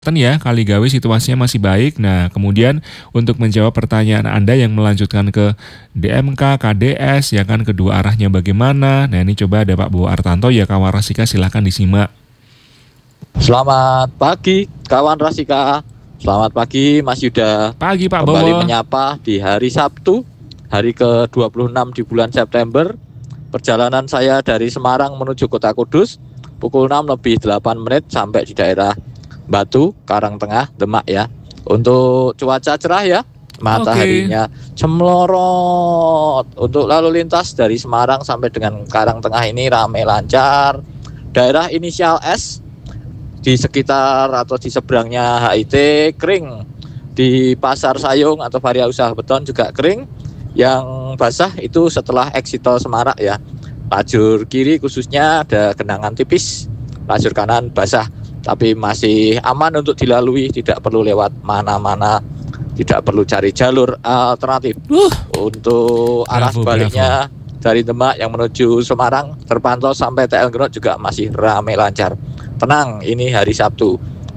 ya, Kaligawe situasinya masih baik. Nah, kemudian untuk menjawab pertanyaan Anda yang melanjutkan ke DMK, KDS, ya kan, kedua arahnya bagaimana. Nah, ini coba ada Pak Bowo Artanto ya, kawan Rasika, silahkan disimak. Selamat pagi kawan Rasika. Selamat pagi Mas Yuda. Pagi Pak Bowo. Kembali menyapa di hari Sabtu, hari ke-26 di bulan September. Perjalanan saya dari Semarang menuju Kota Kudus pukul 6:08 sampai di daerah Batu, Karangtengah, Demak ya. Untuk cuaca cerah ya, mataharinya cemlorot. Untuk lalu lintas dari Semarang sampai dengan Karangtengah ini ramai lancar. Daerah inisial S di sekitar atau di seberangnya HIT kering. Di Pasar Sayung atau Varia Usaha Beton juga kering. Yang basah itu setelah exit tol Semarak ya. Lajur kiri khususnya ada genangan tipis, lajur kanan basah, tapi masih aman untuk dilalui, tidak perlu lewat mana-mana, tidak perlu cari jalur alternatif. Untuk arah sebaliknya dari Demak yang menuju Semarang terpantau sampai TL Genot juga masih ramai lancar. Tenang, ini hari Sabtu.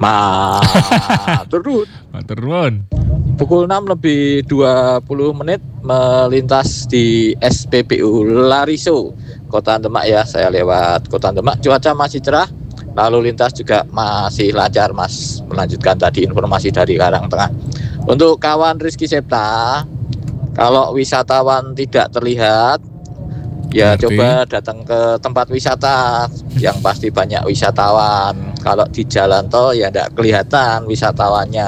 Turun. Pukul 6:20 melintas di SPBU Lariso, Kota Demak ya. Saya lewat Kota Demak, cuaca masih cerah. Lalu lintas juga masih lancar, Mas. Melanjutkan tadi informasi dari Karangtengah. Untuk kawan Rizky Septa, kalau wisatawan tidak terlihat, ya coba datang ke tempat wisata yang pasti banyak wisatawan. Kalau di jalan tol ya tidak kelihatan wisatawannya.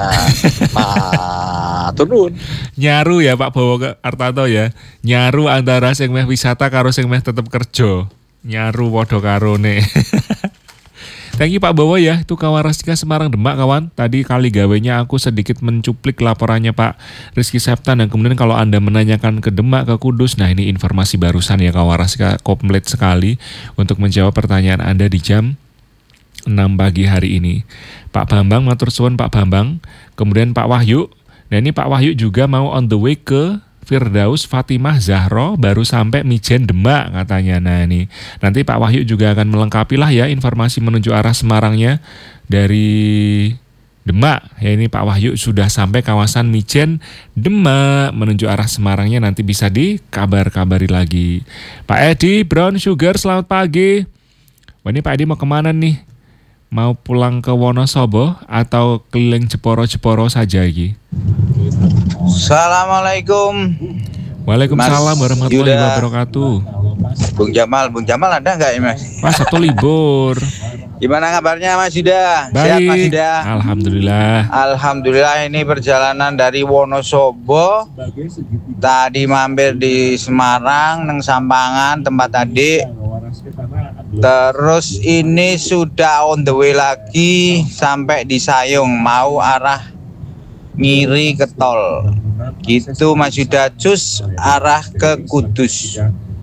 Turun. Nyaru ya Pak Bowo Artanto ya. Nyaru antara sing meh wisata karo sing meh tetep kerja. Nyaru padha karone. Thank you Pak Bowo ya, itu kawan Rasika Semarang Demak kawan. Tadi Kaligawenya aku sedikit mencuplik laporannya Pak Rizky Septa. Dan kemudian kalau Anda menanyakan ke Demak, ke Kudus, nah ini informasi barusan ya kawan Rasika, komplit sekali untuk menjawab pertanyaan Anda di jam 6 pagi hari ini. Pak Bambang, matur suwun Pak Bambang. Kemudian Pak Wahyu, nah ini Pak Wahyu juga mau on the way ke Firdaus Fatimah Zahro, baru sampai Mijen Demak katanya. Nah ini nanti Pak Wahyu juga akan melengkapi lah ya informasi menuju arah Semarangnya dari Demak. Ya ini Pak Wahyu sudah sampai kawasan Mijen Demak menuju arah Semarangnya, nanti bisa dikabar-kabari lagi. Pak Edi Brown Sugar, selamat pagi. Wah ini Pak Edi mau kemana nih? Mau pulang ke Wonosobo atau keliling Jeporo-Jeporo saja iki? Assalamualaikum. Waalaikumsalam warahmatullahi wabarakatuh. Bung Jamal ada nggak ya Mas? Mas, satu libur. Gimana kabarnya Mas Yuda? Baik. Sehat Mas Yuda? Alhamdulillah ini perjalanan dari Wonosobo. Tadi mampir di Semarang, neng Sampangan tempat adik. Terus ini sudah on the way lagi sampai di Sayung, mau arah ngiri ke tol. Gitu Mas Yuda, cus arah ke Kudus.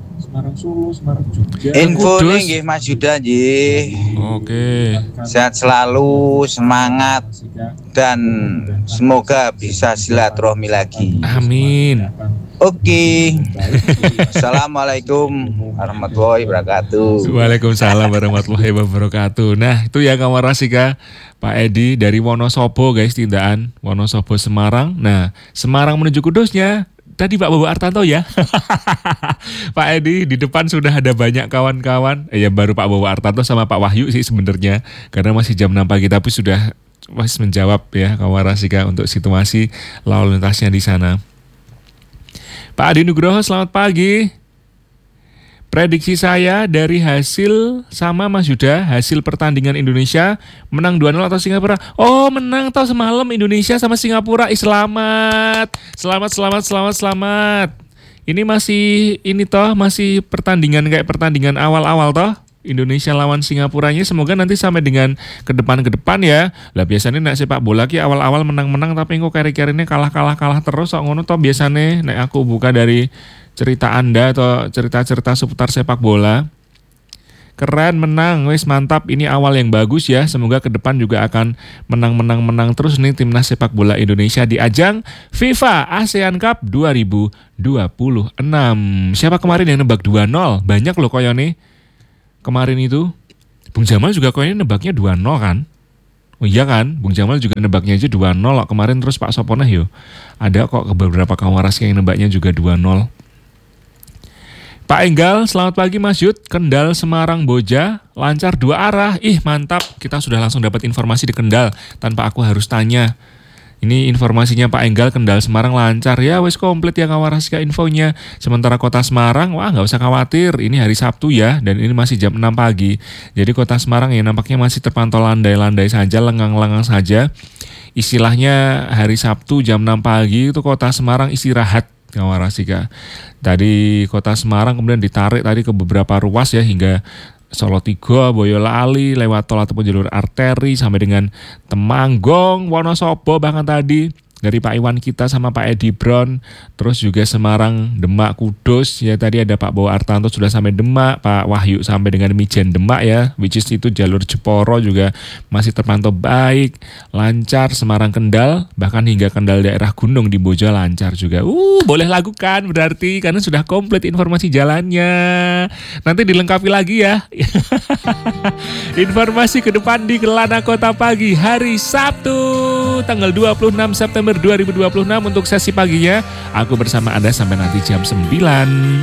Info nih Mas Yuda nggih. Oke. Sehat selalu, semangat, dan semoga bisa silaturahmi lagi. Amin. Oke. Assalamualaikum warahmatullahi wabarakatuh. Waalaikumsalam warahmatullahi wabarakatuh. Nah itu ya kawan Rasika, Pak Edi dari Wonosobo guys, tindakan Wonosobo Semarang. Nah Semarang menuju Kudusnya tadi Pak Bowo Artanto ya. Pak Edi di depan sudah ada banyak kawan-kawan. Ya baru Pak Bowo Artanto sama Pak Wahyu sih sebenarnya, karena masih jam 6 pagi, tapi sudah menjawab ya kawan Rasika untuk situasi lalu lintasnya di sana. Pak Adi Nugroho, selamat pagi. Prediksi saya dari hasil sama Mas Yuda, hasil pertandingan Indonesia menang 2-0 atau Singapura? Oh, menang toh semalam Indonesia sama Singapura. Selamat. Ini masih pertandingan kayak pertandingan awal-awal toh. Indonesia lawan Singapuranya, semoga nanti sampai dengan ke depan ya. Lah biasanya nek sepak bola ki awal-awal menang-menang tapi kok kari-karine kalah terus kok ngono toh biasane nek aku buka dari cerita Anda atau cerita-cerita seputar sepak bola. Keren, menang, wis mantap. Ini awal yang bagus ya. Semoga ke depan juga akan menang terus nih timnas sepak bola Indonesia di ajang FIFA ASEAN Cup 2026. Siapa kemarin yang nebak 2-0? Banyak loh koyone. Kemarin itu Bung Jamal juga kayaknya nebaknya 2-0 kan Oh iya kan, Bung Jamal juga nebaknya aja 2-0 loh kemarin, terus Pak Soponeh yo. Ada kok beberapa kawaras yang nebaknya juga 2-0. Pak Enggal, selamat pagi Mas Yud. Kendal, Semarang, Boja, lancar 2 arah. Ih mantap, kita sudah langsung dapat informasi di Kendal tanpa aku harus tanya. Ini informasinya Pak Enggal, Kendal Semarang lancar. Ya wes komplit ya kawarasika infonya. Sementara kota Semarang, wah nggak usah khawatir. Ini hari Sabtu ya, dan ini masih jam 6 pagi. Jadi kota Semarang ya nampaknya masih terpantau landai-landai saja, lengang-lengang saja. Istilahnya hari Sabtu jam 6 pagi itu kota Semarang istirahat kawarasika. Tadi kota Semarang kemudian ditarik tadi ke beberapa ruas ya, hingga Solo Tigo, Boyolali, lewat tol ataupun jalur arteri sampai dengan Temanggung, Wonosobo bahkan tadi dari Pak Iwan kita sama Pak Edi Brown, terus juga Semarang, Demak, Kudus ya, tadi ada Pak Bowo Artanto sudah sampai Demak, Pak Wahyu sampai dengan Mijen Demak ya, which is itu jalur Jeporo juga masih terpantau baik, lancar. Semarang Kendal bahkan hingga Kendal daerah Gunung di Boja lancar juga. Boleh lakukan berarti karena sudah komplit informasi jalannya. Nanti dilengkapi lagi ya. Informasi ke depan di Kelana Kota Pagi hari Sabtu tanggal 26 September 2026 untuk sesi paginya. Aku bersama Anda sampai nanti jam 9.